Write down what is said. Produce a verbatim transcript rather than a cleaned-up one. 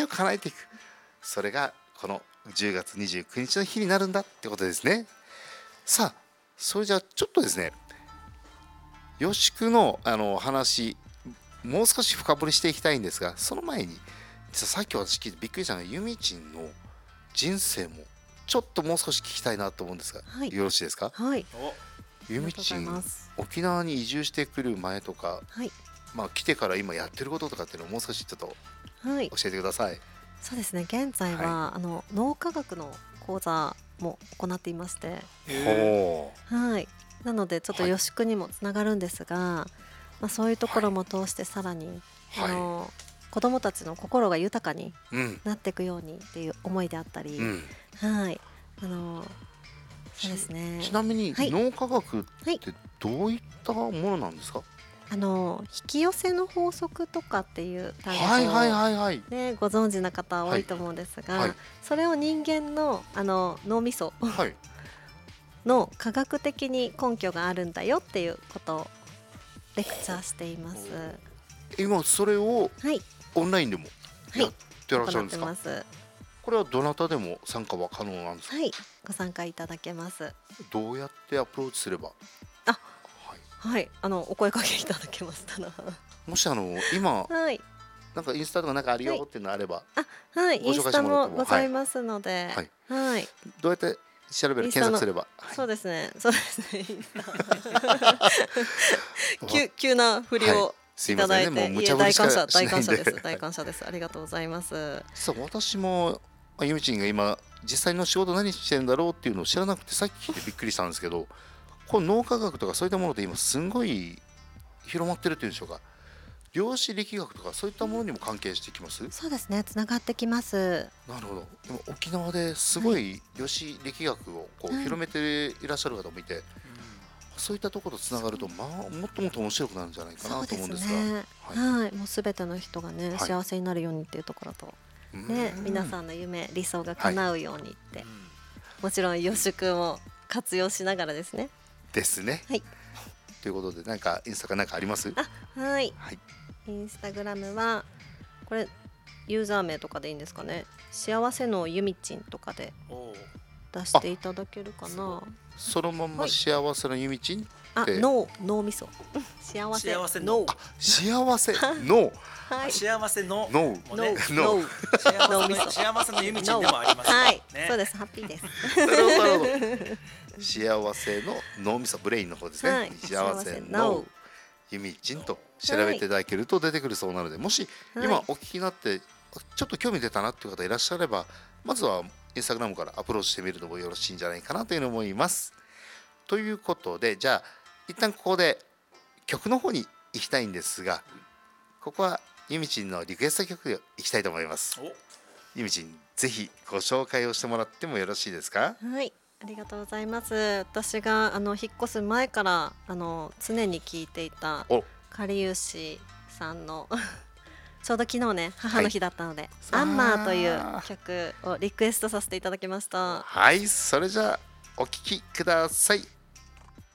を叶えていく、それがこのじゅうがつにじゅうくにちの日になるんだってことですね。さあそれじゃあちょっとですね、よしくのあの話もう少し深掘りしていきたいんですが、その前に実はさっき私聞いてびっくりしたのが、ゆみちんの人生もちょっともう少し聞きたいなと思うんですが、 はい、 よろしいですか？ はい、 ゆみちん沖縄に移住してくる前とか、 はい、 まあ来てから今やってることとかっていうのをもう少しちょっとはい、 教えてください。 そうですね。現在は、 はあの脳科学の講座も行っていまして、 ほはい。なのでちょっとはい予宿にもつながるんですが、まあ、そういうところも通してさらに、あはの子どもたちの心が豊かにい、うんなっていくようにっていう思いであったり、 うんはい、あのそうですね。 ちなみにはい脳科学っはい、 てどういったものなんですか？ あの引き寄せの法則とかっていう単語を、 はいはいはいはいね、ご存知な方多いと思うんですが、 はいそれを人間の、あの脳みそはいの科学的に根拠があるんだよっていうことをレクチャーしています。 今それをはいオンラインでもはいやってらっしゃる行んですか？ ってます。 これはどなたでも参加は可能なんですか？ はいご参加いただけます。 どうやってアプローチすれば、 あはいはいあのお声かけいただけましたらもしあの今はいなんかインスタとかなんかあるよっていうのあれば、 はいご紹介してインスタもらってももございますので、 はいはいどうやって調べるインスタの検索すれば、はいそうですねそうですねインスタ急急な振りをすいいただいて、 ませんね、もう無いえ茶ぶりしか大感謝しないんで大感謝です大感謝ですありがとうございます。 そう私もまあゆみちんが今実際の仕事何してるんだろうっていうのを知らなくてさっき聞いてびっくりしたんですけど、この脳科学とかそういったもので今すんごい広まってるっていうんでしょうか、量子力学とかそういったものにも関係してきます？ そうですねつながってきます。 なるほど。今沖縄ですごい量子力学をこうはい広めていらっしゃる方もいて、そういったところとつながるとまあもっともっと面白くなるんじゃないかなとそうで思うんですが、 すねはいはいもうすべての人がね、 はい幸せになるようにっていうところとね皆さんの夢理想が叶うようにって、もちろん予宿も活用しながらですね。 ですね。 はいということでなんかインスタかなんかあります？ あはいはい。 インスタグラムはこれユーザー名とかでいいんですかね、幸せのゆみちんとかで出していただけるかな。 そのまんま幸せのゆみちんあで脳脳みそ幸せ幸せ脳の幸せのはい幸せののもね脳の幸せ脳みその幸せのゆみちんでもありますはい、 ね。 そうですハッピーですなるほどなるほど幸せの脳みそブレインの方ですね、 はい幸せ幸せののゆみちんと調べていただけると出てくるそうなので、もし今お聞きになってちょっと興味出たなっていう方いらっしゃれば、まずはインスタグラムからアプローチしてみるのもよろしいんじゃないかなというふうに思います。ということでじゃあ一旦ここで曲の方に行きたいんですが、ここはゆみちんのリクエスト曲でいきたいと思います。ゆみちんぜひご紹介をしてもらってもよろしいですか？ はいありがとうございます。私があの引っ越す前からあの常に聴いていたおかりゆしさんのちょうど昨日ね母の日だったので、 はいアンマーという曲をリクエストさせていただきました。 はい、それじゃあお聴きください。